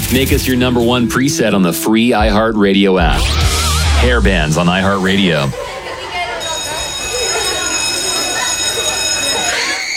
Make us your number one preset on the free iHeartRadio app. Hair bands on iHeartRadio.